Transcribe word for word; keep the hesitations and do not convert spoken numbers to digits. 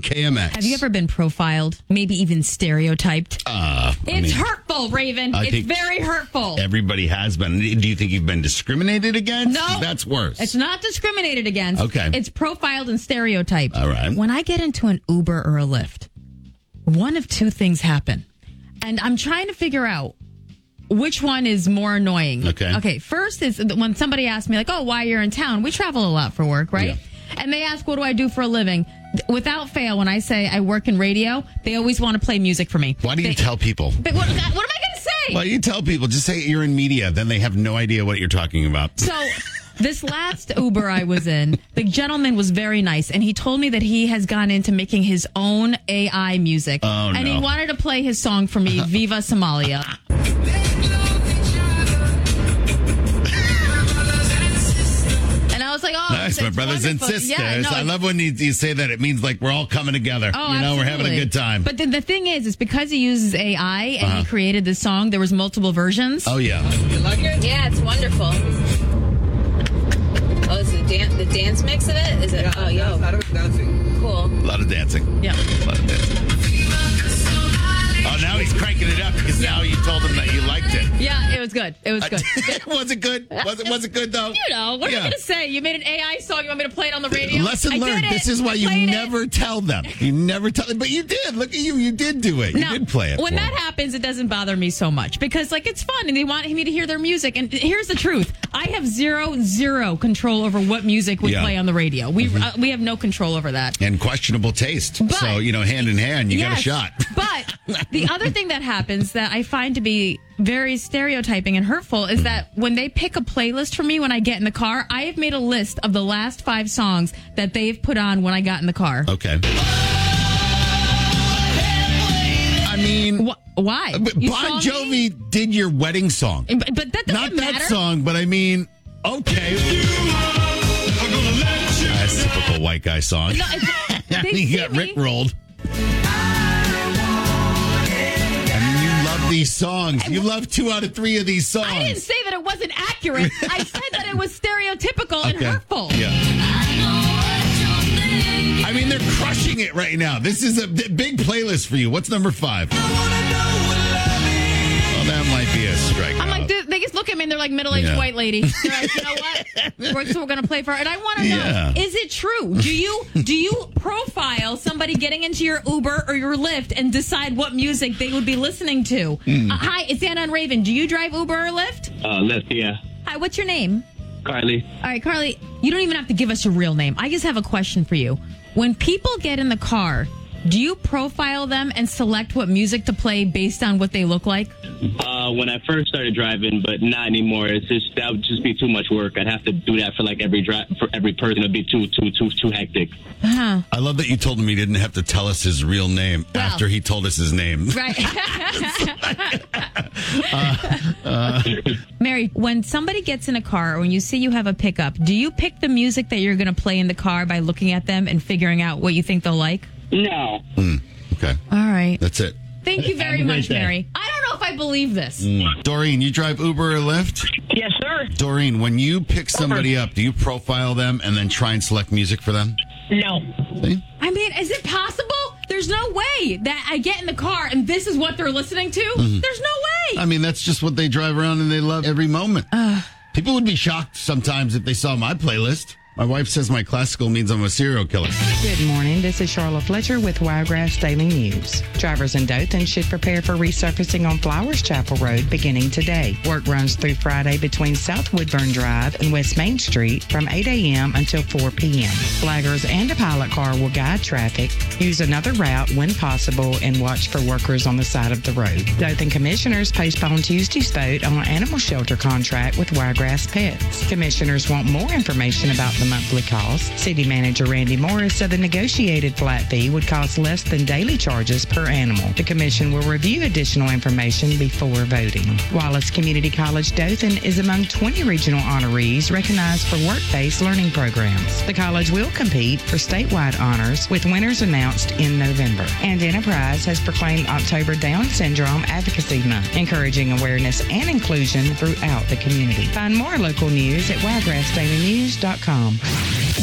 K M X. Have you ever been profiled? Maybe even stereotyped? Uh, it's I mean, hurtful, Raven. I It's think very hurtful. Everybody has been. Do you think you've been discriminated against? No. That's worse. It's not discriminated against. Okay. It's profiled and stereotyped. All right. When I get into an Uber or a Lyft, one of two things happen. And I'm trying to figure out which one is more annoying. Okay. Okay. First is when somebody asks me, like, oh, why you're in town? We travel a lot for work, right? Yeah. And they ask, what do I do for a living? Without fail, when I say I work in radio, they always want to play music for me. Why do you They- tell people? But what, what am I going to say? Why do you tell people? Just say you're in media. Then they have no idea what you're talking about. So this last Uber I was in, the gentleman was very nice, and he told me that he has gone into making his own A I music. Oh, and no. he wanted to play his song for me, Viva Somalia. And I was like, oh, Nice, it's, my it's brothers and wonderful. sisters. Yeah, no, I it's- love when you, you say that. It means like we're all coming together. Oh, you know, we're having a absolutely. good time. But the, the thing is, is because he uses A I and Uh-huh. he created this song, there was multiple versions. Oh, yeah. You like it? Yeah, it's wonderful. Oh, is it the, dan- the dance mix of it? Is it? Oh, yo. Out of it dancing. Cool. A lot of dancing. Yeah. A lot of dancing. Oh, now he's cranking it up because now you told him that you liked it. Yeah, it was good. It was good. was it good? Was it, was it good, though? You know, what Yeah. am I going to say? You made an A I song. You want me to play it on the radio? Lesson I did learned. it. This is why I you played it. never tell them. You never tell them. But you did. Look at you. You did do it. You No, did play it. When for that him. happens, it doesn't bother me so much because, like, it's fun and they want me to hear their music. And here's the truth: I have zero, zero control over what music we Yeah. play on the radio. We uh, we have no control over that. And questionable taste. But- so, you know, hand in hand, you got a Yes, shot. But the other thing that happens that I find to be very stereotyping and hurtful is that when they pick a playlist for me when I get in the car, I have made a list of the last five songs that they've put on when I got in the car. Okay. I mean, Wh- why? but You Bon saw me? Jovi did your wedding song. But, but that doesn't Not matter. that song, but I mean, okay. That's a typical white guy song. No, it's- they he see got me. rickrolled. I mean, you love these songs. You love two out of three of these songs. I didn't say that it wasn't accurate. I said that it was stereotypical and Okay. hurtful. Yeah. I mean, they're crushing it right now. This is a b- big playlist for you. What's number five? Well, that might be a strike. I'm like, they, they just look at me and they're like middle-aged Yeah. white lady. They're like, you know what? We're, so we're going to play for her. And I want to know, Yeah. is it true? Do you do you profile somebody getting into your Uber or your Lyft and decide what music they would be listening to? Hmm. Uh, hi, it's Anna and Raven. Do you drive Uber or Lyft? Uh, Lyft, yeah. Hi, what's your name? Carly. All right, Carly, you don't even have to give us your real name. I just have a question for you. When people get in the car, do you profile them and select what music to play based on what they look like? Uh, when I first started driving, but not anymore. It's just that would just be too much work. I'd have to do that for like every drive for every person. It'd be too too too too hectic. Huh. I love that you told him he didn't have to tell us his real name Well. after he told us his name. Right. Mary, when somebody gets in a car or when you see you have a pickup, do you pick the music that you're going to play in the car by looking at them and figuring out what you think they'll like? No. Okay. All right. That's it. Thank you very Have a great much, day. Mary. I don't know if I believe this. Doreen, you drive Uber or Lyft? Yes, sir. Doreen, when you pick somebody up, do you profile them and then try and select music for them? No. See? I mean, is it possible? There's no way that I get in the car and this is what they're listening to. Mm-hmm. There's no way. I mean, that's just what they drive around and they love every moment. People would be shocked sometimes if they saw my playlist. My wife says my classical means I'm a serial killer. Good morning. This is Charlotte Fletcher with Wiregrass Daily News. Drivers in Dothan should prepare for resurfacing on Flowers Chapel Road beginning today. Work runs through Friday between South Woodburn Drive and West Main Street from eight a.m. until four p.m. Flaggers and a pilot car will guide traffic. Use another route when possible and watch for workers on the side of the road. Dothan commissioners postponed Tuesday's vote on an animal shelter contract with Wiregrass Pets. Commissioners want more information about the monthly cost. City Manager Randy Morris said the negotiated flat fee would cost less than daily charges per animal. The commission will review additional information before voting. Wallace Community College Dothan is among twenty regional honorees recognized for work-based learning programs. The college will compete for statewide honors with winners announced in November. And Enterprise has proclaimed October Down Syndrome Advocacy Month, encouraging awareness and inclusion throughout the community. Find more local news at wiregrass daily news dot com.